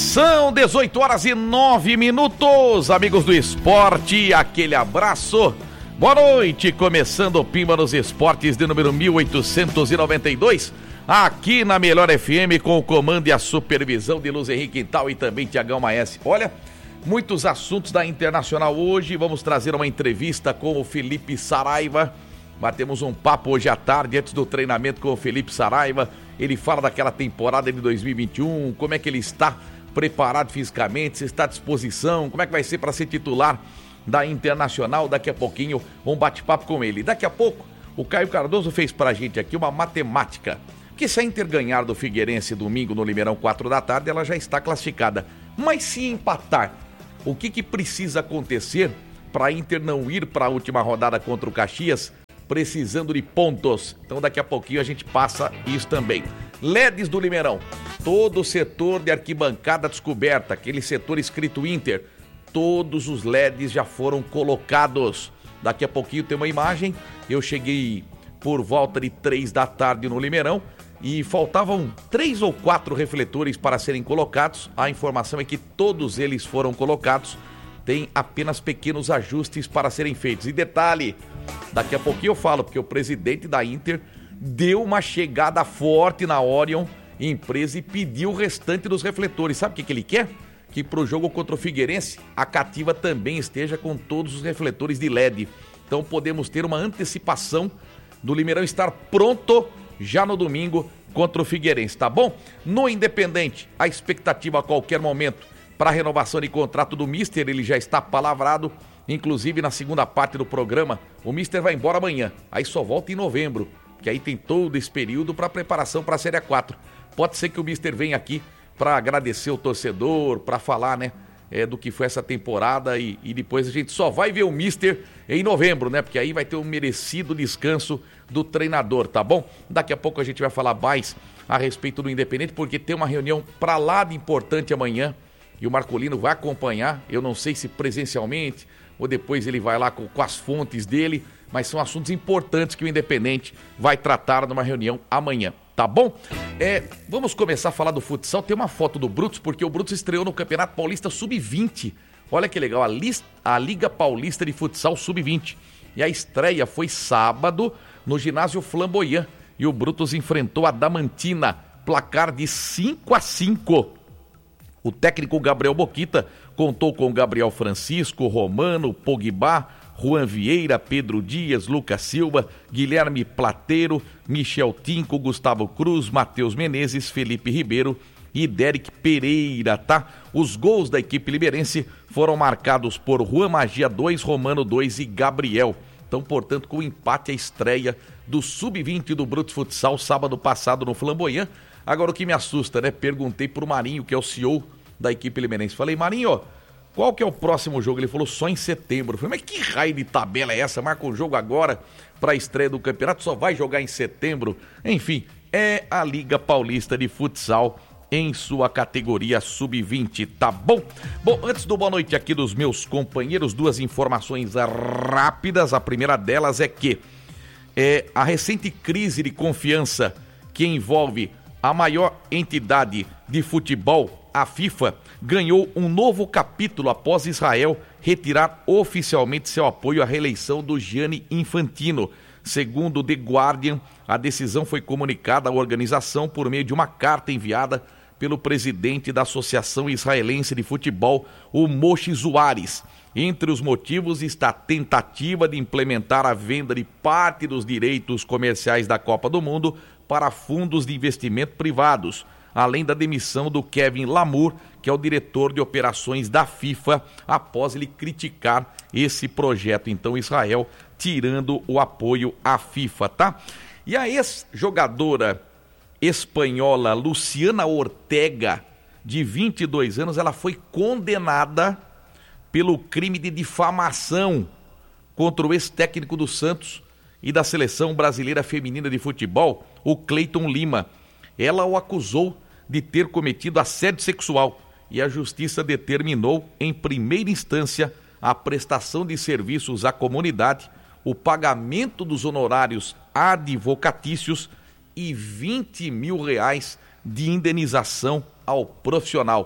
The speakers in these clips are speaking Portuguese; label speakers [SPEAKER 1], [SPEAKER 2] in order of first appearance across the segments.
[SPEAKER 1] São 18h09, amigos do esporte, aquele abraço. Boa noite, começando o Pimba nos Esportes de número 1892, aqui na Melhor FM, com o comando e a supervisão de Luiz Henrique Quintal e também Tiagão Maes. Olha, muitos assuntos da Internacional hoje, vamos trazer uma entrevista com o Felipe Saraiva. Batemos um papo hoje à tarde, antes do treinamento com o Felipe Saraiva. Ele fala daquela temporada de 2021, como é que ele está preparado fisicamente, se está à disposição, como é que vai ser para ser titular da Internacional. Daqui a pouquinho, um bate-papo com ele. Daqui a pouco, o Caio Cardoso fez pra gente aqui uma matemática, que se a Inter ganhar do Figueirense domingo no Limeirão 4 da tarde, ela já está classificada. Mas se empatar, o que precisa acontecer para a Inter não ir para a última rodada contra o Caxias, precisando de pontos? Então daqui a pouquinho a gente passa isso também. LEDs do Limeirão, todo o setor de arquibancada descoberta, aquele setor escrito Inter, todos os LEDs já foram colocados. Daqui a pouquinho tem uma imagem. Eu cheguei por volta de 3 da tarde no Limeirão e faltavam 3 ou 4 refletores para serem colocados. A informação é que todos eles foram colocados, tem apenas pequenos ajustes para serem feitos. E detalhe, daqui a pouquinho eu falo, porque o presidente da Inter deu uma chegada forte na Orion empresa e pediu o restante dos refletores. Sabe o que ele quer? Que pro jogo contra o Figueirense, a Cativa também esteja com todos os refletores de LED. Então podemos ter uma antecipação do Limeirão estar pronto já no domingo contra o Figueirense, tá bom? No Independente, a expectativa a qualquer momento para a renovação de contrato do Mister, ele já está palavrado. Inclusive na segunda parte do programa, o Mister vai embora amanhã, aí só volta em novembro, que aí tem todo esse período para preparação para a Série A4. Pode ser que o Mister venha aqui para agradecer o torcedor, para falar, né, do que foi essa temporada e depois a gente só vai ver o Mister em novembro, né, porque aí vai ter um merecido descanso do treinador, tá bom? Daqui a pouco a gente vai falar mais a respeito do Independente, porque tem uma reunião para lá de importante amanhã e o Marcolino vai acompanhar, eu não sei se presencialmente ou depois ele vai lá com as fontes dele, mas são assuntos importantes que o Independente vai tratar numa reunião amanhã, tá bom? Vamos começar a falar do futsal. Tem uma foto do Brutus, porque o Brutus estreou no Campeonato Paulista Sub-20. Olha que legal, a Liga Paulista de Futsal Sub-20. E a estreia foi sábado no ginásio Flamboyant. E o Brutus enfrentou a Damantina, placar de 5-5. O técnico Gabriel Boquita contou com Gabriel Francisco, Romano, Pogba, Juan Vieira, Pedro Dias, Lucas Silva, Guilherme Plateiro, Michel Tinco, Gustavo Cruz, Matheus Menezes, Felipe Ribeiro e Derek Pereira, tá? Os gols da equipe liberense foram marcados por Juan Magia 2, Romano 2 e Gabriel. Então, portanto, com o empate, a estreia do Sub-20 do Brutus Futsal sábado passado no Flamboyant. Agora, o que me assusta, né? Perguntei pro Marinho, que é o CEO da equipe liberense. Falei, Marinho, qual que é o próximo jogo? Ele falou, só em setembro. Eu falei, mas que raio de tabela é essa? Marca um jogo agora para a estreia do campeonato, só vai jogar em setembro. Enfim, é a Liga Paulista de Futsal em sua categoria Sub-20, tá bom? Bom, antes do boa noite aqui dos meus companheiros, duas informações rápidas. A primeira delas é que a recente crise de confiança que envolve a maior entidade de futebol, a FIFA, ganhou um novo capítulo após Israel retirar oficialmente seu apoio à reeleição do Gianni Infantino. Segundo The Guardian, a decisão foi comunicada à organização por meio de uma carta enviada pelo presidente da Associação Israelense de Futebol, o Moshe Zuares. Entre os motivos está a tentativa de implementar a venda de parte dos direitos comerciais da Copa do Mundo para fundos de investimento privados, além da demissão do Kevin Lamour, que é o diretor de operações da FIFA, após ele criticar esse projeto. Então, Israel tirando o apoio à FIFA, tá? E a ex-jogadora espanhola Luciana Ortega, de 22 anos, ela foi condenada pelo crime de difamação contra o ex-técnico do Santos e da Seleção Brasileira Feminina de Futebol, o Cleiton Lima. Ela o acusou de ter cometido assédio sexual e a justiça determinou, em primeira instância, a prestação de serviços à comunidade, o pagamento dos honorários advocatícios e R$20 mil de indenização ao profissional.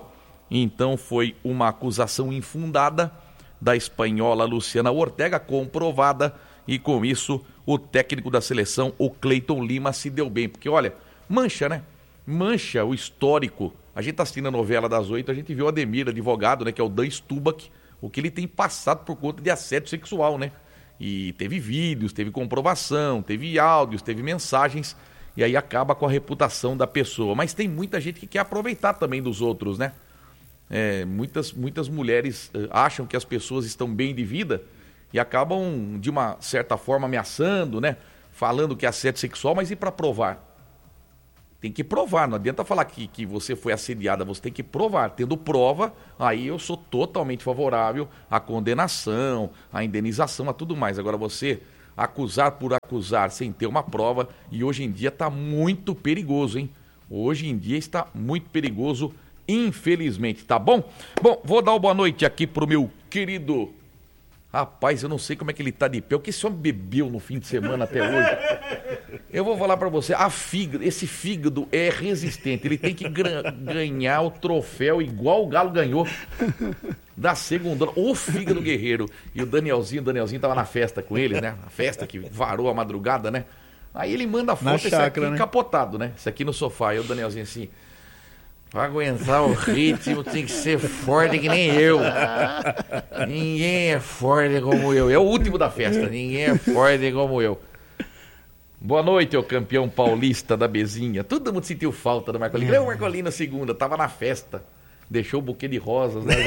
[SPEAKER 1] Então foi uma acusação infundada da espanhola Luciana Ortega, comprovada, e com isso o técnico da seleção, o Cleiton Lima, se deu bem. Porque olha, mancha, né? Mancha o histórico. A gente tá assistindo a novela das 8, a gente viu o Ademir, advogado, né? Que é o Dan Stubach, o que ele tem passado por conta de assédio sexual, né? E teve vídeos, teve comprovação, teve áudios, teve mensagens, e aí acaba com a reputação da pessoa. Mas tem muita gente que quer aproveitar também dos outros, né? Muitas mulheres acham que as pessoas estão bem de vida e acabam, de uma certa forma, ameaçando, né? Falando que é assédio sexual, mas e para provar? Tem que provar, não adianta falar que você foi assediada, você tem que provar. Tendo prova, aí eu sou totalmente favorável à condenação, à indenização, a tudo mais. Agora você acusar por acusar sem ter uma prova, e hoje em dia está muito perigoso, hein? Hoje em dia está muito perigoso, infelizmente, tá bom? Bom, vou dar uma boa noite aqui pro meu querido... Rapaz, eu não sei como é que ele tá de pé. O que esse homem bebeu no fim de semana até hoje? Eu vou falar pra você, esse fígado é resistente. Ele tem que ganhar o troféu igual o Galo ganhou da segunda. O fígado guerreiro. E o Danielzinho tava na festa com eles, né? A festa que varou a madrugada, né? Aí ele manda foto, esse aqui encapotado, né? Esse aqui no sofá. E o Danielzinho assim... Pra aguentar o ritmo tem que ser forte que nem eu. Ninguém é forte como eu. É o último da festa. Ninguém é forte como eu. Boa noite, ô campeão paulista da Bezinha. Todo mundo sentiu falta do Marcolino. Cadê o Marcolino na segunda? Tava na festa. Deixou o buquê de rosas, né?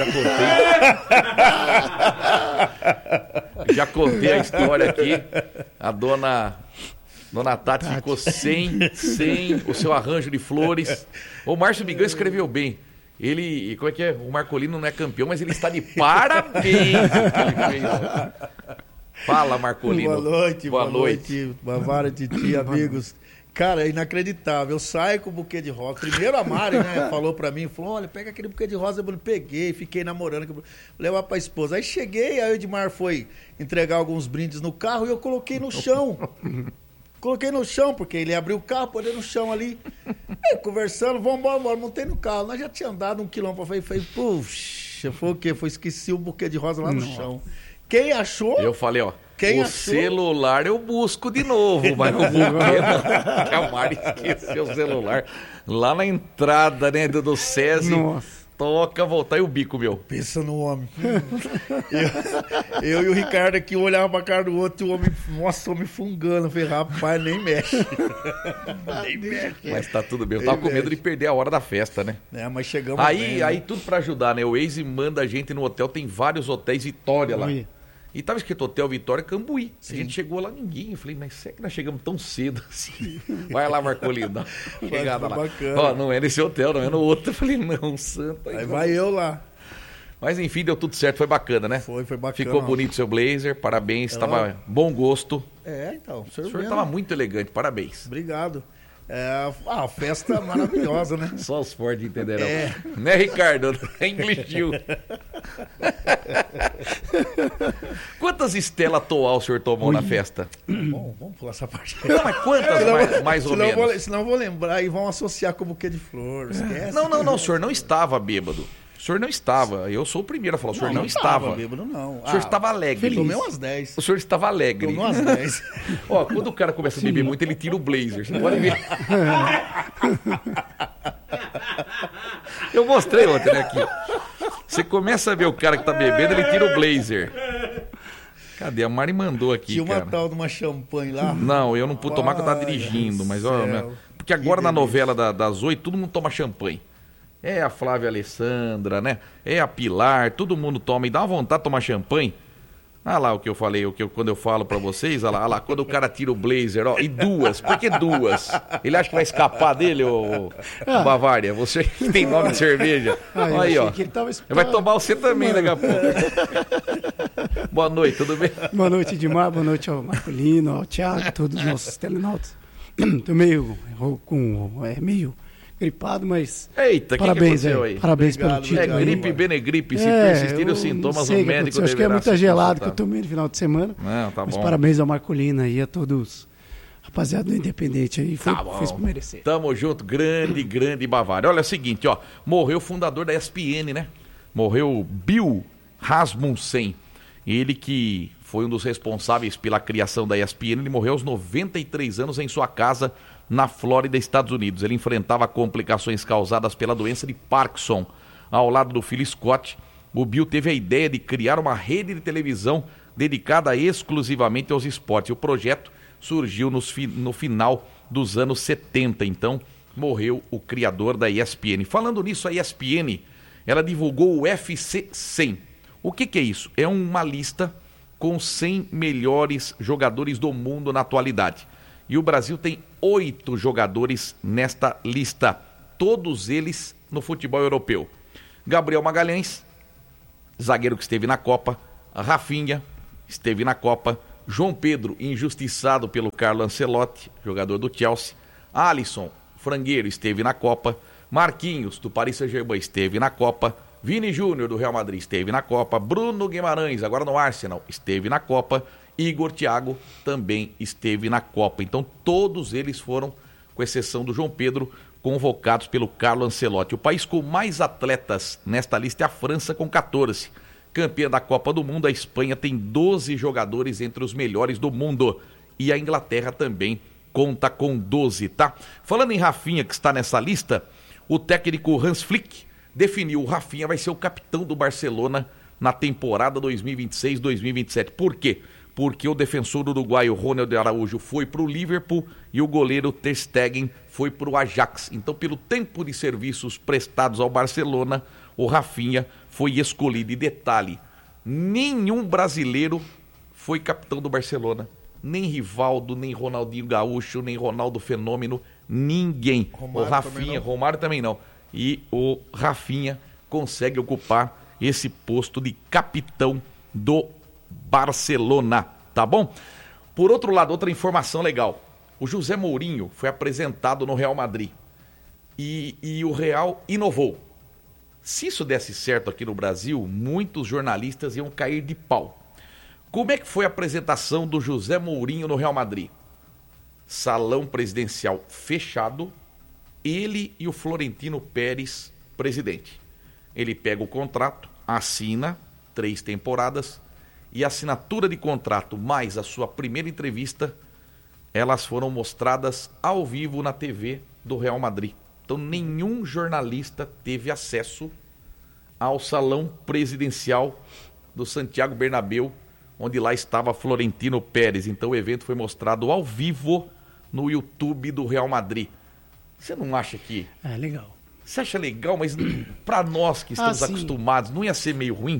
[SPEAKER 1] Já contei a história aqui. A Dona Tati ficou sem o seu arranjo de flores. O Márcio Bigão escreveu bem. Ele, como é que é? O Marcolino não é campeão, mas ele está de parabéns. Fala, Marcolino.
[SPEAKER 2] Boa noite. Bavara, Titi, amigos. Cara, é inacreditável. Eu saio com o buquê de rosa. Primeiro a Mari, né, falou pra mim, falou, olha, pega aquele buquê de rosa. Eu peguei, fiquei namorando, levar pra esposa. Aí cheguei, aí o Edmar foi entregar alguns brindes no carro e eu coloquei no chão. Coloquei no chão, porque ele abriu o carro, pôs no chão ali. Aí, conversando, vamos embora, montei no carro. Nós já tínhamos andado 1 quilômetro. Falei, puxa, foi o quê? Esqueci o buquê de rosa lá no chão. Quem achou?
[SPEAKER 1] Eu falei, ó, celular eu busco de novo, mas o buquê não. Que a Mari esqueceu o celular. Lá na entrada, né, do SESI. Nossa. Toca, voltar e o bico, meu.
[SPEAKER 2] Pensa no homem. eu e o Ricardo aqui olhava pra cara do outro e o homem, nossa, o homem fungando. Eu falei, rapaz, nem mexe.
[SPEAKER 1] Nem mexe. Mas tá tudo bem. Eu tava com medo de perder a hora da festa, né?
[SPEAKER 2] Mas chegamos
[SPEAKER 1] aí tudo pra ajudar, né? O Waze manda a gente no hotel, tem vários hotéis Vitória lá. E tava escrito Hotel Vitória Cambuí. Sim. A gente chegou lá, ninguém. Eu falei, mas será que nós chegamos tão cedo assim? Vai lá, Marcolino, dá uma chegada lá. Ó, não é nesse hotel, não é no outro. Eu falei, não, santo.
[SPEAKER 2] Aí vai eu lá.
[SPEAKER 1] Mas enfim, deu tudo certo, foi bacana, né?
[SPEAKER 2] Foi bacana.
[SPEAKER 1] Ficou bonito seu blazer, parabéns, tava bom gosto.
[SPEAKER 2] Então.
[SPEAKER 1] O senhor tava muito elegante, parabéns.
[SPEAKER 2] Obrigado. A festa maravilhosa, né?
[SPEAKER 1] Só os Ford entenderão. Né, Ricardo? English. Quantas Stella Atoal o senhor tomou na festa?
[SPEAKER 2] Bom, vamos pular essa parte.
[SPEAKER 1] Não, mas quantas mais ou menos?
[SPEAKER 2] Senão eu vou lembrar e vão associar com o buquê de flores.
[SPEAKER 1] Não, o senhor não estava bêbado. O senhor não estava. Eu sou o primeiro a falar. O senhor não estava.
[SPEAKER 2] Bêbado, não.
[SPEAKER 1] O senhor estava alegre.
[SPEAKER 2] Tomei umas 10.
[SPEAKER 1] O senhor estava alegre.
[SPEAKER 2] Tomei umas 10.
[SPEAKER 1] Ó, quando o cara começa a beber muito, ele tira o blazer. Você pode ver. Eu mostrei ontem, né, aqui. Você começa a ver o cara que tá bebendo, ele tira o blazer. Cadê? A Mari mandou aqui,
[SPEAKER 2] tinha uma
[SPEAKER 1] cara.
[SPEAKER 2] Tal de uma champanhe lá.
[SPEAKER 1] Não, eu não pude tomar porque eu tava dirigindo. Mas, ó, porque agora na novela das 8, todo mundo toma champanhe. É a Flávia Alessandra, né? É a Pilar, todo mundo toma. E dá uma vontade de tomar champanhe. Ah lá o que eu falei, quando eu falo pra vocês, olha lá, quando o cara tira o blazer, ó, e duas, por que duas? Ele acha que vai escapar dele, ô Bavária? Você que tem nome de cerveja. Aí, ó. Vai tomar você também daqui a pouco. Boa noite, tudo bem?
[SPEAKER 3] Boa noite, Edmar, boa noite ao Marcolino, ao Thiago, todos os nossos telenautas. Tô meio gripado, mas
[SPEAKER 1] eita,
[SPEAKER 3] parabéns
[SPEAKER 1] que aí?
[SPEAKER 3] Parabéns pelo título.
[SPEAKER 1] É gripe, benegripe, se persistirem os sintomas, o médico deverá.
[SPEAKER 3] Acho que é muita gelada que eu tomei no final de semana.
[SPEAKER 1] Não, tá
[SPEAKER 3] mas
[SPEAKER 1] bom.
[SPEAKER 3] Parabéns ao Marcolino e a todos rapaziada do Independente aí, fez por merecer.
[SPEAKER 1] Tamo junto, grande Bavária. Olha, é o seguinte, ó, morreu o fundador da ESPN, né? Morreu Bill Rasmussen, ele que foi um dos responsáveis pela criação da ESPN, ele morreu aos 93 anos em sua casa na Flórida, Estados Unidos. Ele enfrentava complicações causadas pela doença de Parkinson. Ao lado do filho Scott, o Bill teve a ideia de criar uma rede de televisão dedicada exclusivamente aos esportes. O projeto surgiu no final dos anos 70, então morreu o criador da ESPN. Falando nisso, a ESPN, ela divulgou o UFC 100. O que é isso? É uma lista com os 100 melhores jogadores do mundo na atualidade. E o Brasil tem 8 jogadores nesta lista, todos eles no futebol europeu. Gabriel Magalhães, zagueiro que esteve na Copa. Rafinha, esteve na Copa. João Pedro, injustiçado pelo Carlo Ancelotti, jogador do Chelsea. Alisson, frangueiro, esteve na Copa. Marquinhos, do Paris Saint-Germain, esteve na Copa. Vini Júnior, do Real Madrid, esteve na Copa. Bruno Guimarães, agora no Arsenal, esteve na Copa. Igor Thiago também esteve na Copa. Então todos eles foram, com exceção do João Pedro, convocados pelo Carlo Ancelotti. O país com mais atletas nesta lista é a França, com 14. Campeã da Copa do Mundo, a Espanha tem 12 jogadores entre os melhores do mundo. E a Inglaterra também conta com 12, tá? Falando em Rafinha, que está nessa lista, o técnico Hans Flick definiu: o Rafinha vai ser o capitão do Barcelona na temporada 2026-2027. Por quê? Porque o defensor uruguaio Ronald Araújo foi para o Liverpool e o goleiro Ter Stegen foi para o Ajax. Então, pelo tempo de serviços prestados ao Barcelona, o Rafinha foi escolhido. E detalhe, nenhum brasileiro foi capitão do Barcelona. Nem Rivaldo, nem Ronaldinho Gaúcho, nem Ronaldo Fenômeno, ninguém.
[SPEAKER 2] Romário
[SPEAKER 1] o Rafinha, Romário também não. E o Rafinha consegue ocupar esse posto de capitão do Barcelona, tá bom? Por outro lado, outra informação legal. O José Mourinho foi apresentado no Real Madrid e o Real inovou. Se isso desse certo aqui no Brasil, muitos jornalistas iam cair de pau. Como é que foi a apresentação do José Mourinho no Real Madrid? Salão presidencial fechado, ele e o Florentino Pérez, presidente. Ele pega o contrato, assina 3 temporadas e a assinatura de contrato mais a sua primeira entrevista, elas foram mostradas ao vivo na TV do Real Madrid. Então nenhum jornalista teve acesso ao salão presidencial do Santiago Bernabéu, onde lá estava Florentino Pérez. Então o evento foi mostrado ao vivo no YouTube do Real Madrid. Você não acha que...
[SPEAKER 3] É legal.
[SPEAKER 1] Você acha legal, mas para nós que estamos acostumados, não ia ser meio ruim?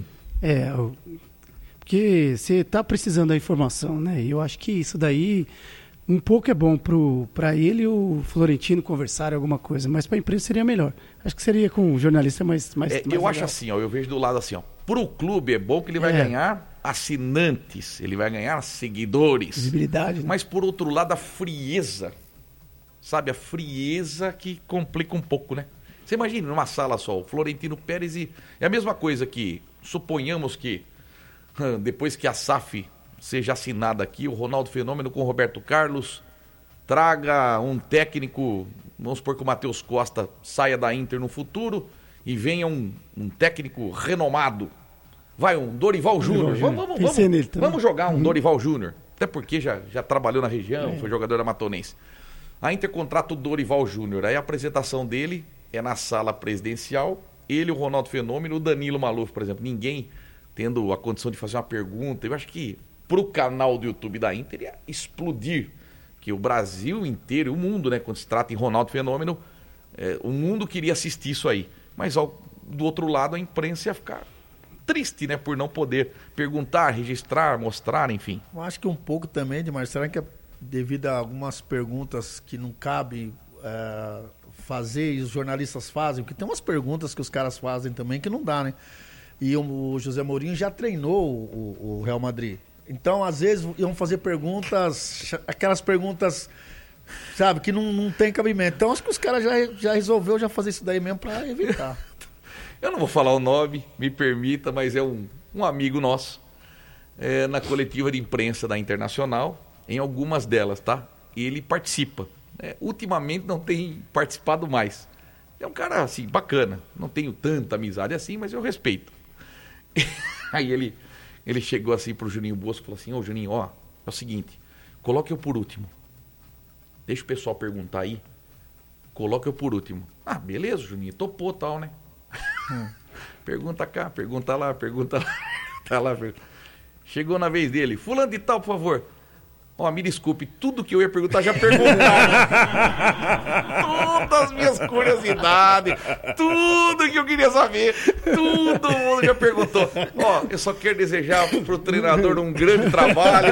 [SPEAKER 3] Porque você está precisando da informação, né? E eu acho que isso daí, um pouco é bom para ele e o Florentino conversarem alguma coisa, mas para a imprensa seria melhor. Acho que seria com um jornalista mais
[SPEAKER 1] eu
[SPEAKER 3] legal.
[SPEAKER 1] acho assim, ó, eu vejo do lado assim, ó. Pro clube é bom que ele vai ganhar assinantes, ele vai ganhar seguidores.
[SPEAKER 3] Visibilidade. Né?
[SPEAKER 1] Mas por outro lado, a frieza, sabe? A frieza que complica um pouco, né? Você imagina numa sala só, o Florentino Pérez e... É a mesma coisa que, suponhamos que, depois que a SAF seja assinada aqui, o Ronaldo Fenômeno com o Roberto Carlos traga um técnico, vamos supor que o Matheus Costa saia da Inter no futuro e venha um técnico renomado. Vai, um Dorival Júnior. Vamos jogar um Dorival Júnior. Até porque já trabalhou na região, foi jogador amatonense. A Inter contrata o Dorival Júnior. Aí a apresentação dele é na sala presidencial. Ele, o Ronaldo Fenômeno, o Danilo Maluf, por exemplo. Ninguém tendo a condição de fazer uma pergunta. Eu acho que pro canal do YouTube da Inter ia explodir. Que o Brasil inteiro, o mundo, né? Quando se trata em Ronaldo Fenômeno, o mundo queria assistir isso aí. Mas do outro lado, a imprensa ia ficar triste, né? Por não poder perguntar, registrar, mostrar, enfim.
[SPEAKER 2] Eu acho que um pouco também, Edmar, será que é devido a algumas perguntas que não cabe fazer e os jornalistas fazem? Porque tem umas perguntas que os caras fazem também que não dá, né? E o José Mourinho já treinou o Real Madrid. Então, às vezes, iam fazer perguntas, aquelas perguntas, sabe, que não tem cabimento. Então, acho que os caras já resolveu já fazer isso daí mesmo para evitar.
[SPEAKER 1] Eu não vou falar o nome, me permita, mas é um amigo nosso, na coletiva de imprensa da Internacional, em algumas delas, tá? ele participa. Ultimamente não tem participado mais. É um cara, assim, bacana. Não tenho tanta amizade assim, mas eu respeito. Aí ele chegou assim pro Juninho Bosco e falou assim, ô Juninho, ó, é o seguinte, coloque eu por último. Deixa o pessoal perguntar aí. Coloca eu por último. Ah, beleza, Juninho, topou tal, né? Pergunta cá, pergunta lá, tá lá. Chegou na vez dele. Fulano de tal, por favor. Ó, me desculpe, tudo que eu ia perguntar já perguntaram. Todas as minhas curiosidades, tudo que eu queria saber, todo mundo já perguntou. Ó, eu só quero desejar pro treinador um grande trabalho.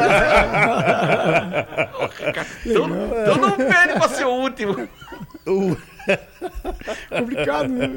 [SPEAKER 1] Então não pede pra ser o último.
[SPEAKER 3] Complicado, né?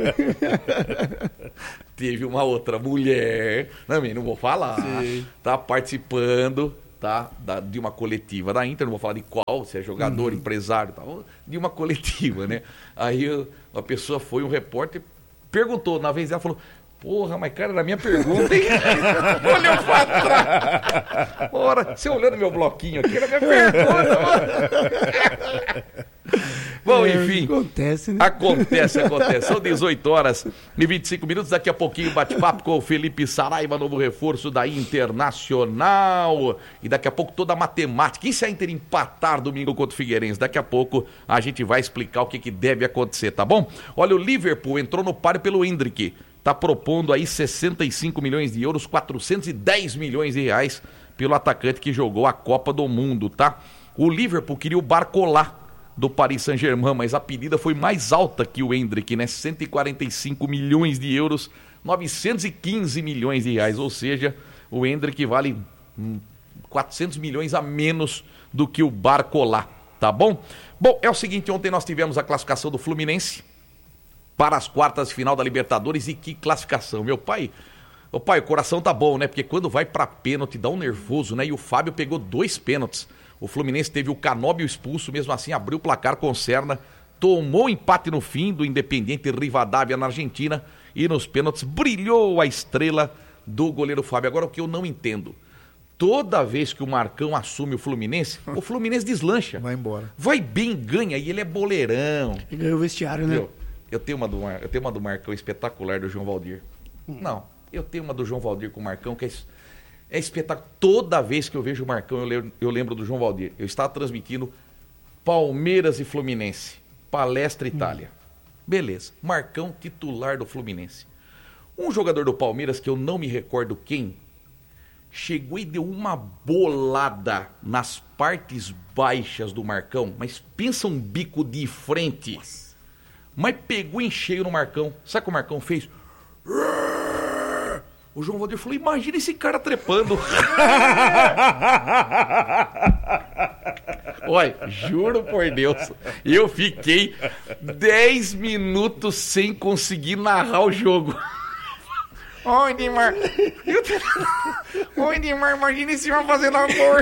[SPEAKER 1] Teve uma outra mulher, não vou falar, tá participando, tá, de uma coletiva da Inter, não vou falar de qual, se é jogador, empresário, tal, de uma coletiva, né? Aí a pessoa foi, um repórter, perguntou, na vez dela, falou, porra, mas cara, era a minha pergunta, hein? Olhou pra trás. Ora, você olhando meu bloquinho aqui, era a minha pergunta, mano. Bom, enfim.
[SPEAKER 3] Acontece, né?
[SPEAKER 1] Acontece. São 18 horas e 25 minutos. Daqui a pouquinho, bate-papo com o Felipe Saraiva, novo reforço da Internacional. E daqui a pouco toda a matemática. E se a Inter empatar domingo contra o Figueirense? Daqui a pouco a gente vai explicar o que deve acontecer, tá bom? Olha, o Liverpool entrou no páreo pelo Endrick. Tá propondo aí 65 milhões de euros, 410 milhões de reais pelo atacante que jogou a Copa do Mundo, tá? O Liverpool queria o Barcola do Paris Saint-Germain, mas a pedida foi mais alta que o Endrick, né? 145 milhões de euros, 915 milhões de reais, ou seja, o Endrick vale 400 milhões a menos do que o Barcola, tá bom? Bom, é o seguinte, ontem nós tivemos a classificação do Fluminense para as quartas de final da Libertadores, e que classificação, meu pai... Ô pai, o coração tá bom, né? Porque quando vai pra pênalti dá um nervoso, né? E o Fábio pegou 2 pênaltis. O Fluminense teve o Canóbio expulso, mesmo assim abriu o placar com o Serna, tomou empate no fim do Independiente Rivadavia na Argentina, e nos pênaltis brilhou a estrela do goleiro Fábio. Agora, o que eu não entendo, toda vez que o Marcão assume o Fluminense deslancha.
[SPEAKER 2] Vai embora.
[SPEAKER 1] Vai bem, ganha, e ele é boleirão.
[SPEAKER 3] Ele ganhou o vestiário, né?
[SPEAKER 1] Eu tenho uma do Marcão espetacular, do João Valdir. Não, eu tenho uma do João Valdir com o Marcão, que é espetáculo. Toda vez que eu vejo o Marcão, eu lembro do João Valdir. Eu estava transmitindo Palmeiras e Fluminense, Palestra Itália. Beleza, Marcão titular do Fluminense. Um jogador do Palmeiras, que eu não me recordo quem, chegou e deu uma bolada nas partes baixas do Marcão, mas pensa um bico de frente. Mas pegou em cheio no Marcão. Sabe o que o Marcão fez? O João Valdir falou, imagina esse cara trepando. Olha, juro por Deus, eu fiquei 10 minutos sem conseguir narrar o jogo. Oi, Neymar. Oi, Neymar, imagina esse homem fazendo amor.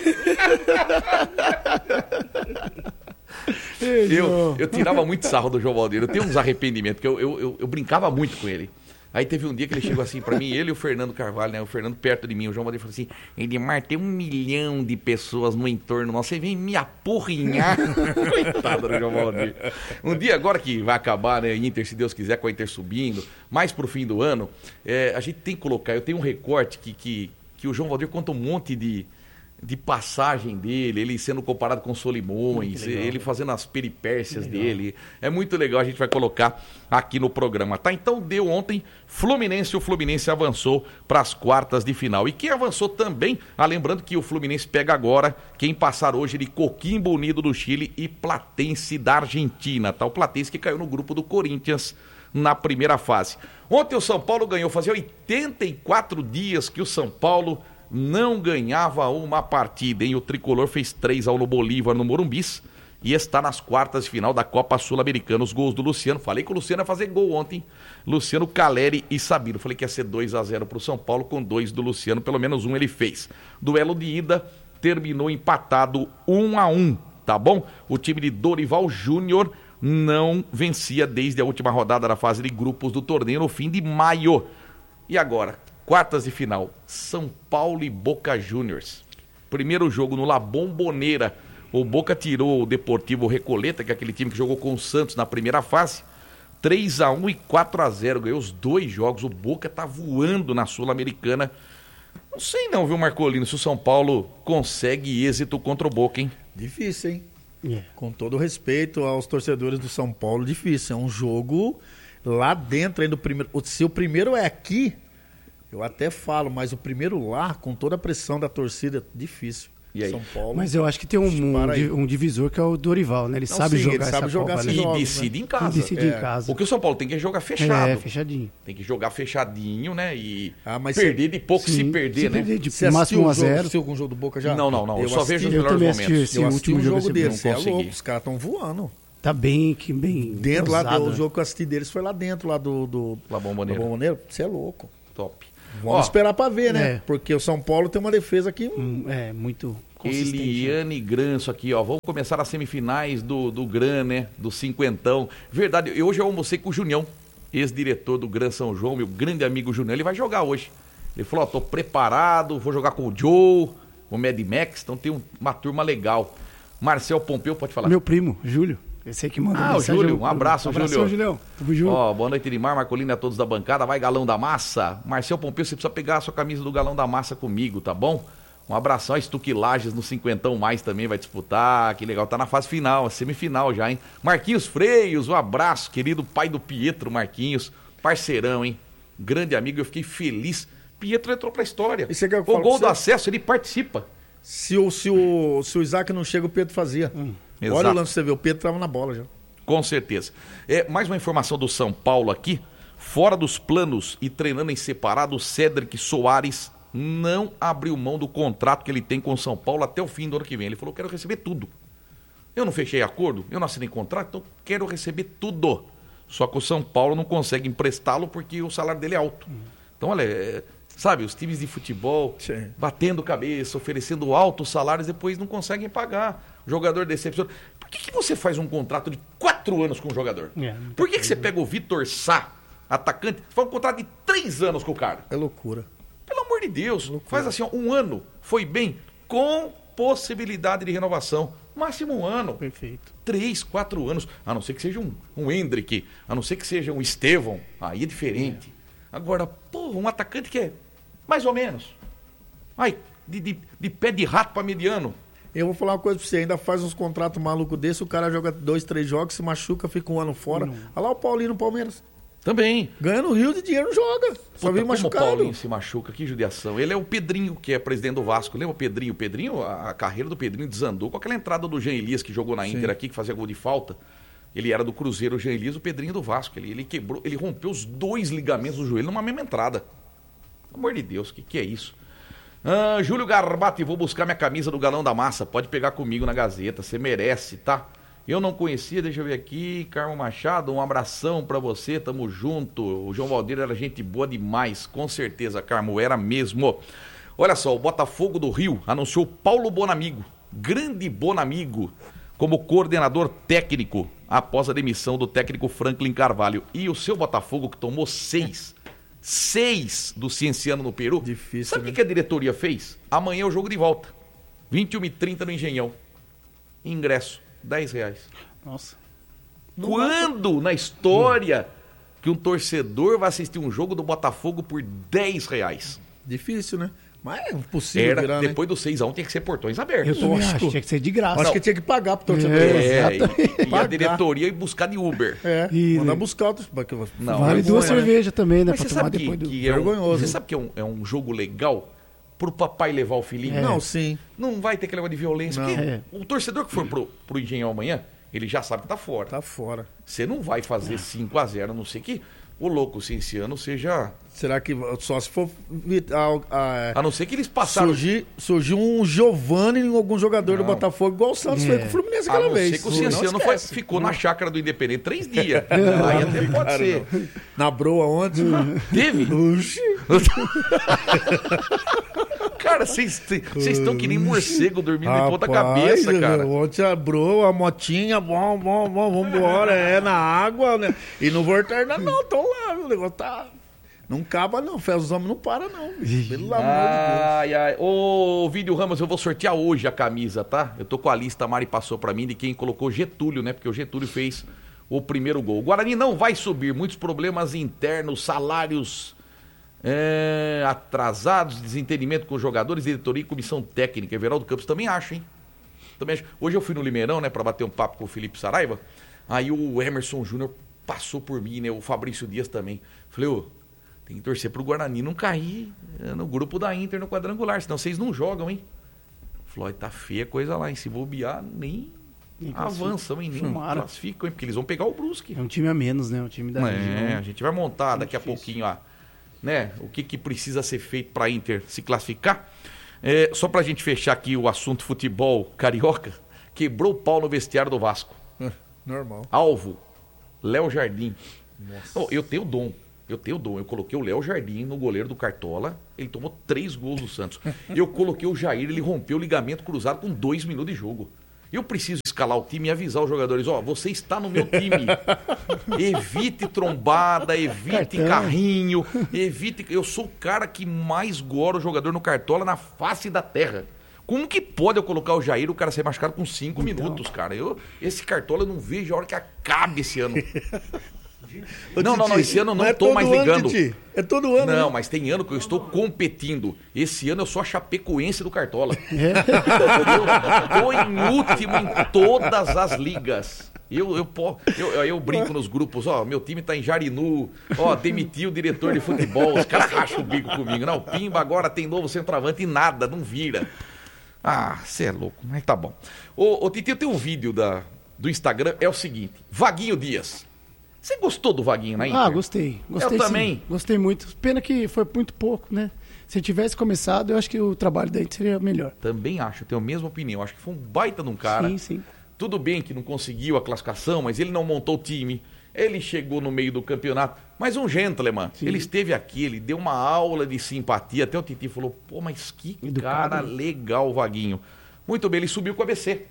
[SPEAKER 1] Eu tirava muito sarro do João Valdir. Eu tenho uns arrependimentos, porque eu brincava muito com ele. Aí teve um dia que ele chegou assim pra mim, ele e o Fernando Carvalho, né? O Fernando perto de mim, o João Valdir falou assim, Edmar, tem 1 milhão de pessoas no entorno nosso, você vem me apurrinhar. Coitado do João Valdir. Um dia agora que vai acabar, né, Inter, se Deus quiser, com a Inter subindo, mais pro fim do ano, a gente tem que colocar, eu tenho um recorte que o João Valdir conta um monte de passagem dele, ele sendo comparado com o Solimões, ele fazendo as peripécias dele. É muito legal, a gente vai colocar aqui no programa, tá? Então deu ontem Fluminense, o Fluminense avançou para as quartas de final. E quem avançou também, lembrando que o Fluminense pega agora quem passar hoje de Coquimbo Unido do Chile e Platense da Argentina, tá? O Platense que caiu no grupo do Corinthians na primeira fase. Ontem o São Paulo ganhou, fazia 84 dias que o São Paulo não ganhava uma partida, hein? O Tricolor fez 3-1 no Bolívar, no Morumbis, e está nas quartas de final da Copa Sul-Americana. Os gols do Luciano, falei que o Luciano ia fazer gol ontem, Luciano, Caleri e Sabino, falei que ia ser 2-0 para o São Paulo, com 2 do Luciano, pelo menos um ele fez. Duelo de ida terminou empatado 1-1, tá bom? O time de Dorival Júnior não vencia desde a última rodada da fase de grupos do torneio no fim de maio. E agora, quartas de final, São Paulo e Boca Juniors. Primeiro jogo no La Bombonera. O Boca tirou o Deportivo Recoleta, que é aquele time que jogou com o Santos na primeira fase, 3-1 e 4-0. Ganhou os 2 jogos. O Boca tá voando na Sul-Americana. Não sei não, viu, Marcolino, se o São Paulo consegue êxito contra o Boca, hein?
[SPEAKER 2] Difícil, hein?
[SPEAKER 3] Yeah.
[SPEAKER 2] Com todo respeito aos torcedores do São Paulo, difícil. É um jogo lá dentro ainda. Se o primeiro é aqui, eu até falo, mas o primeiro lá, com toda a pressão da torcida, difícil.
[SPEAKER 1] E aí?
[SPEAKER 2] São Paulo.
[SPEAKER 3] Mas eu acho que tem um divisor que é o Dorival, né? Ele
[SPEAKER 2] Não,
[SPEAKER 3] sabe
[SPEAKER 2] sim,
[SPEAKER 3] jogar
[SPEAKER 2] ele sabe
[SPEAKER 3] essa
[SPEAKER 2] jogar
[SPEAKER 3] Copa,
[SPEAKER 2] esses
[SPEAKER 3] né?
[SPEAKER 2] jogos,
[SPEAKER 1] E decide em casa.
[SPEAKER 3] E decide em casa.
[SPEAKER 1] Porque o São Paulo tem que jogar fechado.
[SPEAKER 3] É, fechadinho.
[SPEAKER 1] Tem que jogar fechadinho, né? E
[SPEAKER 2] mas
[SPEAKER 1] perder de pouco se perder, né?
[SPEAKER 3] Perder de
[SPEAKER 2] Você
[SPEAKER 3] máximo
[SPEAKER 2] assistiu
[SPEAKER 3] 1-0.
[SPEAKER 2] assistiu algum jogo do Boca já?
[SPEAKER 1] Não. Eu só vejo os
[SPEAKER 3] Eu
[SPEAKER 1] melhores
[SPEAKER 3] também assisti
[SPEAKER 1] momentos.
[SPEAKER 3] esse
[SPEAKER 2] Eu assisti
[SPEAKER 3] último
[SPEAKER 2] um
[SPEAKER 3] jogo
[SPEAKER 2] jogo
[SPEAKER 3] desse
[SPEAKER 2] desse,
[SPEAKER 1] não
[SPEAKER 2] é
[SPEAKER 1] consegui.
[SPEAKER 2] louco, os caras estão voando.
[SPEAKER 3] Tá bem
[SPEAKER 2] Dentro lá
[SPEAKER 3] entrosado,
[SPEAKER 2] do
[SPEAKER 3] né?
[SPEAKER 2] jogo que eu assisti deles foi lá dentro, lá do
[SPEAKER 1] La Bombonera.
[SPEAKER 2] Bomboneira. Você é louco.
[SPEAKER 1] Top.
[SPEAKER 2] Vamos esperar pra ver, né?
[SPEAKER 3] É.
[SPEAKER 2] Porque o São Paulo tem uma defesa aqui.
[SPEAKER 3] É, muito consistente.
[SPEAKER 1] Eliane Granço aqui, ó. Vamos começar as semifinais do Gran, né? Do cinquentão. Verdade, hoje eu almocei com o Junião, ex-diretor do Gran São João, meu grande amigo Junião. Ele vai jogar hoje. Ele falou, ó, tô preparado, vou jogar com o Joe, o Mad Max, então tem uma turma legal. Marcel Pompeu, pode falar.
[SPEAKER 3] Meu primo, Júlio. Esse aí que manda
[SPEAKER 1] o
[SPEAKER 3] mensagem,
[SPEAKER 1] Júlio, um abraço, Júlio.
[SPEAKER 3] Julião. Tamo junto.
[SPEAKER 1] Ó, boa noite, Edmar, Marcolino, a todos da bancada. Vai, Galão da Massa. Marcel Pompeu, você precisa pegar a sua camisa do Galão da Massa comigo, tá bom? Um abração a Stuque Lages no cinquentão mais também vai disputar. Que legal, tá na fase final, semifinal já, hein? Marquinhos Freios, um abraço, querido pai do Pietro Marquinhos. Parceirão, hein? Grande amigo, eu fiquei feliz. Pietro entrou pra história.
[SPEAKER 2] E você quer que eu
[SPEAKER 1] O
[SPEAKER 2] fale
[SPEAKER 1] gol
[SPEAKER 2] pra
[SPEAKER 1] do
[SPEAKER 2] você?
[SPEAKER 1] acesso, ele participa.
[SPEAKER 2] Se o Isaac não chega, o Pedro fazia.
[SPEAKER 1] Exato.
[SPEAKER 2] Olha o lance, você vê, o Pedro tava na bola já.
[SPEAKER 1] Com certeza. Mais uma informação do São Paulo aqui. Fora dos planos e treinando em separado, o Cédric Soares não abriu mão do contrato que ele tem com o São Paulo até o fim do ano que vem. Ele falou, quero receber tudo. Eu não fechei acordo, eu não assinei contrato, então quero receber tudo. Só que o São Paulo não consegue emprestá-lo porque o salário dele é alto. Então, olha, sabe, os times de futebol
[SPEAKER 2] Sim.
[SPEAKER 1] batendo cabeça, oferecendo altos salários, depois não conseguem pagar. O jogador decepciona. Por que você faz um contrato de 4 anos com o jogador? Por que você pega o Vitor Sá, atacante, faz um contrato de 3 anos com o cara?
[SPEAKER 2] É loucura.
[SPEAKER 1] Pelo amor de Deus, faz assim, ó, 1 ano, foi bem, com possibilidade de renovação. Máximo 1 ano.
[SPEAKER 3] Perfeito.
[SPEAKER 1] 3, 4 anos. A não ser que seja um Hendrick, a não ser que seja um Estevão. Aí é diferente. Agora, um atacante que é mais ou menos. Ai, de pé de rato para mediano.
[SPEAKER 2] Eu vou falar uma coisa pra você, ainda faz uns contratos malucos desse, o cara joga 2, 3 jogos, se machuca, fica 1 ano fora. Olha lá o Paulinho no Palmeiras.
[SPEAKER 1] Também.
[SPEAKER 2] Ganha no Rio de dinheiro, não joga. Só
[SPEAKER 1] Puta,
[SPEAKER 2] vem
[SPEAKER 1] como
[SPEAKER 2] machucado.
[SPEAKER 1] o Paulinho se machuca, que judiação. Ele é o Pedrinho, que é presidente do Vasco. Lembra o Pedrinho? O Pedrinho, a carreira do Pedrinho desandou com aquela entrada do Jean Elias, que jogou na Inter aqui, que fazia gol de falta. Ele era do Cruzeiro, o Jean Elias, o Pedrinho do Vasco. Ele quebrou, ele rompeu os 2 ligamentos do joelho numa mesma entrada. Pelo amor de Deus, que é isso? Júlio Garbati, vou buscar minha camisa do Galão da Massa. Pode pegar comigo na Gazeta, você merece, tá? Eu não conhecia, deixa eu ver aqui, Carmo Machado, um abração pra você, tamo junto. O João Valdeiro era gente boa demais, com certeza, Carmo, era mesmo. Olha só, o Botafogo do Rio anunciou Paulo Bonamigo, grande Bonamigo, como coordenador técnico, após a demissão do técnico Franklin Carvalho. E o seu Botafogo, que tomou 6 do Cienciano no Peru.
[SPEAKER 2] Difícil,
[SPEAKER 1] Sabe o
[SPEAKER 2] né?
[SPEAKER 1] que a diretoria fez? Amanhã é o jogo de volta, 21h30 no Engenhão. Ingresso, R$10.
[SPEAKER 3] Nossa.
[SPEAKER 1] Quando na história que um torcedor vai assistir um jogo do Botafogo por R$10?
[SPEAKER 2] Difícil, né? Mas é impossível
[SPEAKER 1] Era,
[SPEAKER 2] virar, né?
[SPEAKER 1] depois do 6-1 tinha que ser portões abertos.
[SPEAKER 3] Eu também
[SPEAKER 2] Lógico.
[SPEAKER 3] acho, tinha que ser de graça.
[SPEAKER 2] Acho que tinha que pagar pro torcedor.
[SPEAKER 1] E a
[SPEAKER 2] Pagar.
[SPEAKER 1] diretoria ir buscar de Uber.
[SPEAKER 3] E-
[SPEAKER 2] Mandar buscar outros.
[SPEAKER 1] Não,
[SPEAKER 3] Vale
[SPEAKER 1] mas-
[SPEAKER 3] 2
[SPEAKER 2] vergonha, né?
[SPEAKER 3] cervejas também, né?
[SPEAKER 1] Mas
[SPEAKER 3] Pra
[SPEAKER 1] você
[SPEAKER 3] tomar
[SPEAKER 1] sabe
[SPEAKER 3] depois do...
[SPEAKER 1] que é
[SPEAKER 2] Vergonhoso.
[SPEAKER 1] você sabe que é um jogo legal pro papai levar o filhinho?
[SPEAKER 2] Não, sim.
[SPEAKER 1] Não vai ter aquele negócio de violência.
[SPEAKER 2] Não.
[SPEAKER 1] Porque
[SPEAKER 3] É.
[SPEAKER 1] o torcedor que for pro Engenhão amanhã, ele já sabe que tá fora.
[SPEAKER 2] Tá fora.
[SPEAKER 1] Você não vai fazer 5-0, a não ser que o louco Cienciano seja...
[SPEAKER 2] Será que só se for
[SPEAKER 1] A não ser que eles passaram...
[SPEAKER 2] surgiu um Giovani em algum jogador do
[SPEAKER 1] Não.
[SPEAKER 2] Botafogo, igual o Santos foi com o Fluminense
[SPEAKER 1] A
[SPEAKER 2] aquela
[SPEAKER 1] não
[SPEAKER 2] vez.
[SPEAKER 1] ser que o
[SPEAKER 2] Não
[SPEAKER 1] Cienciano
[SPEAKER 2] esquece.
[SPEAKER 1] ficou na chácara do Independente 3 dias. Aí até pode ser.
[SPEAKER 2] Na broa ontem.
[SPEAKER 1] Teve?
[SPEAKER 2] Oxi.
[SPEAKER 1] Cara, vocês estão que nem morcego dormindo de ponta
[SPEAKER 2] Rapaz,
[SPEAKER 1] cabeça, cara.
[SPEAKER 2] Ontem a broa, a motinha, vambora, na água, né? E não voltar ainda não, tão lá, o negócio tá... Não acaba não, fé, os homens não param não, bicho. Pelo amor de Deus.
[SPEAKER 1] Ô, Vídeo Ramos, eu vou sortear hoje a camisa, tá? Eu tô com a lista, a Mari passou pra mim, de quem colocou Getúlio, né? Porque o Getúlio fez o primeiro gol. O Guarani não vai subir, muitos problemas internos, salários atrasados, desentendimento com os jogadores, diretoria e comissão técnica. Everaldo Campos também acha, hein? Também acho. Hoje eu fui no Limeirão, né, pra bater um papo com o Felipe Saraiva, aí o Emerson Júnior passou por mim, né? O Fabrício Dias também. Falei, tem que torcer pro Guarani não cair no grupo da Inter no quadrangular, senão vocês não jogam, hein? Falei, tá feia a coisa lá, hein? Se bobear, nem avançam, hein? Nem classificam, hein? Porque eles vão pegar o Brusque.
[SPEAKER 3] É um time a menos, né? Um time da região.
[SPEAKER 1] A gente vai montar daqui a pouquinho, né? O que precisa ser feito pra Inter se classificar. Só pra gente fechar aqui o assunto futebol carioca, quebrou o pau no vestiário do Vasco.
[SPEAKER 2] Normal.
[SPEAKER 1] Alvo, Léo Jardim. Nossa. Eu tenho dom. Eu coloquei o Léo Jardim no goleiro do Cartola, ele tomou 3 gols do Santos. Eu coloquei o Jair, ele rompeu o ligamento cruzado com 2 minutos de jogo. Eu preciso escalar o time e avisar os jogadores, você está no meu time. Evite trombada, evite carrinho, eu sou o cara que mais gora o jogador no Cartola na face da terra. Como que pode eu colocar o Jair, o cara ser machucado com 5 minutos, cara? Esse Cartola eu não vejo a hora que acabe esse ano. Não, esse ano eu não estou mais ligando.
[SPEAKER 2] É todo ano.
[SPEAKER 1] Não, mas tem ano que eu estou competindo. Esse ano eu sou a Chapecoense do Cartola. Estou em último em todas as ligas. Eu brinco nos grupos, meu time tá em Jarinu, demitiu o diretor de futebol, os caras racham o bico comigo. Não, Pimba agora tem novo centroavante e nada, não vira. Você é louco, mas tá bom. Ô Titi, eu tenho um vídeo do Instagram, é o seguinte, Vaguinho Dias. Você gostou do Vaguinho na Inter?
[SPEAKER 3] Gostei.
[SPEAKER 1] Eu também.
[SPEAKER 3] Gostei muito. Pena que foi muito pouco, né? Se tivesse começado, eu acho que o trabalho da Inter seria melhor.
[SPEAKER 1] Também acho, tenho a mesma opinião. Acho que foi um baita de um cara.
[SPEAKER 3] Sim.
[SPEAKER 1] Tudo bem que não conseguiu a classificação, mas ele não montou o time. Ele chegou no meio do campeonato. Mas um gentleman. Sim. Ele esteve aqui, ele deu uma aula de simpatia. Até o Titi falou, mas que cara legal o Vaguinho. Muito bem, ele subiu com a ABC.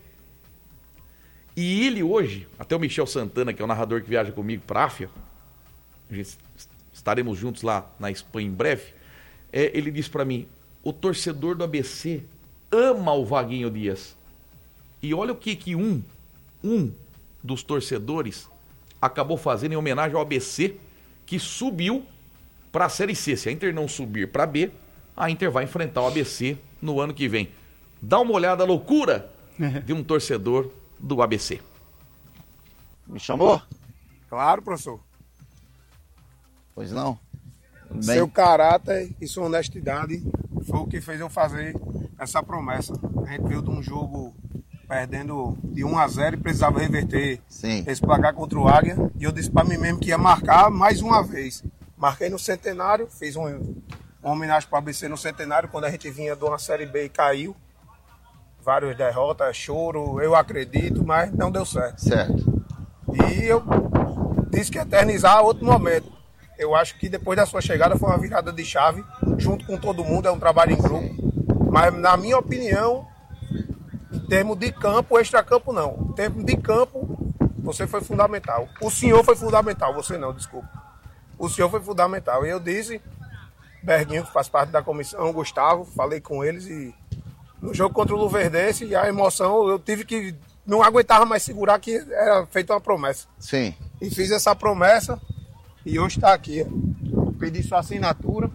[SPEAKER 1] E ele hoje, até o Michel Santana, que é o narrador que viaja comigo para a Áfia, estaremos juntos lá na Espanha em breve, ele disse para mim, o torcedor do ABC ama o Vaguinho Dias. E olha o que um dos torcedores acabou fazendo em homenagem ao ABC, que subiu para a Série C. Se a Inter não subir para B, a Inter vai enfrentar o ABC no ano que vem. Dá uma olhada à loucura de um torcedor do ABC.
[SPEAKER 4] Me chamou?
[SPEAKER 5] Claro, professor.
[SPEAKER 4] Pois não.
[SPEAKER 5] Seu caráter e sua honestidade foi o que fez eu fazer essa promessa. A gente veio de um jogo perdendo de 1-0 e precisava reverter esse placar contra o Águia. E eu disse para mim mesmo que ia marcar mais uma vez. Marquei no Centenário, fiz uma homenagem para o ABC no Centenário, quando a gente vinha de uma Série B e caiu. Várias derrotas, choro, eu acredito, mas não deu certo.
[SPEAKER 4] Certo.
[SPEAKER 5] E eu disse que ia eternizar outro momento. Eu acho que depois da sua chegada foi uma virada de chave, junto com todo mundo, é um trabalho em grupo. Mas, na minha opinião, em termos de campo, extra-campo não. Em termos de campo, você foi fundamental. O senhor foi fundamental, você não, desculpa. O senhor foi fundamental. E eu disse, Berguinho, que faz parte da comissão, Gustavo, falei com eles e no jogo contra o Luverdense, e a emoção, eu tive que... Não aguentava mais segurar que era feita uma promessa.
[SPEAKER 4] Sim.
[SPEAKER 5] E fiz essa promessa e hoje está aqui. Pedi sua assinatura.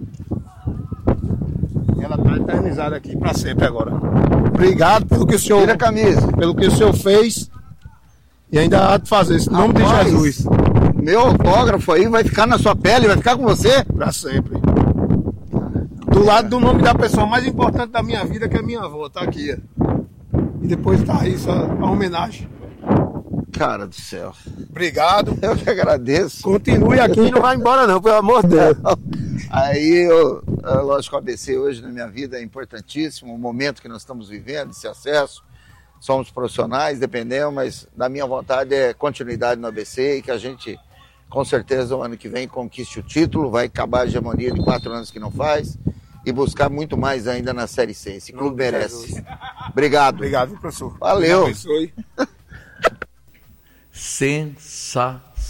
[SPEAKER 5] Ela está eternizada aqui para sempre agora. Obrigado pelo que o senhor...
[SPEAKER 4] Tira a camisa.
[SPEAKER 5] Pelo que o senhor fez e ainda há de fazer. Em nome de Jesus.
[SPEAKER 4] Meu autógrafo aí vai ficar na sua pele, vai ficar com você?
[SPEAKER 5] Para sempre. Do lado do nome da pessoa mais importante da minha vida, que é a minha avó, tá aqui. E depois tá aí a homenagem.
[SPEAKER 4] Cara do céu.
[SPEAKER 5] Obrigado.
[SPEAKER 4] Eu que agradeço.
[SPEAKER 5] Continue aqui e não vai embora não, pelo amor de Deus.
[SPEAKER 4] Aí, lógico, o ABC hoje na minha vida é importantíssimo, o momento que nós estamos vivendo, esse acesso. Somos profissionais, dependemos, mas da minha vontade é continuidade no ABC e que a gente, com certeza, o ano que vem conquiste o título, vai acabar a hegemonia de 4 anos que não faz e buscar muito mais ainda na Série C. Esse clube merece. Obrigado.
[SPEAKER 5] Obrigado, professor.
[SPEAKER 4] Valeu.
[SPEAKER 5] Abençoe.
[SPEAKER 1] Sensacional.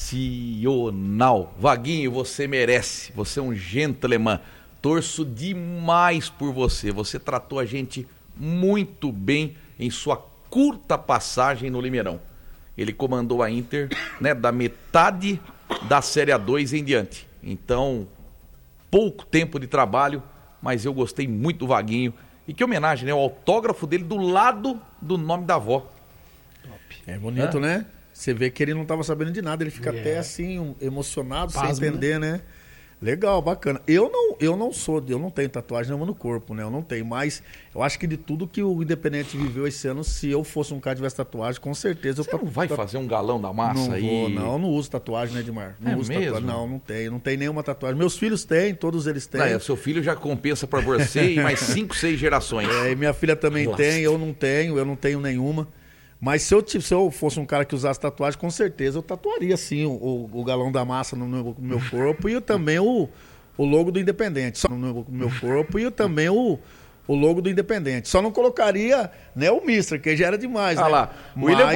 [SPEAKER 1] Sensacional. Vaguinho, você merece. Você é um gentleman. Torço demais por você. Você tratou a gente muito bem em sua curta passagem no Limeirão. Ele comandou a Inter, né, da metade da Série A2 em diante. Então, pouco tempo de trabalho, mas eu gostei muito do Vaguinho. E que homenagem, né? O autógrafo dele do lado do nome da avó.
[SPEAKER 2] É bonito, né? Você vê que ele não estava sabendo de nada, ele fica até assim, emocionado, sem entender, né? Legal, bacana. Eu não tenho tatuagem nenhuma no corpo, né? Eu não tenho, mas eu acho que de tudo que o Independente viveu esse ano, se eu fosse um cara que tivesse tatuagem, com certeza
[SPEAKER 1] Você não vai fazer um galão da massa
[SPEAKER 2] não
[SPEAKER 1] aí?
[SPEAKER 2] Não uso tatuagem, né, Edmar? Não uso
[SPEAKER 1] mesmo?
[SPEAKER 2] tatuagem, não tenho nenhuma tatuagem. Meus filhos têm, todos eles têm.
[SPEAKER 1] Não, seu filho já compensa pra você e mais 5, 6 gerações.
[SPEAKER 2] E minha filha também tem, eu não tenho nenhuma. Mas se eu fosse um cara que usasse tatuagem, com certeza eu tatuaria sim o galão da massa no meu corpo e também o logo do Independente. No meu corpo e também o logo do Independente. Só não colocaria, né, o Mister, que já era demais, né?
[SPEAKER 1] Lá, o William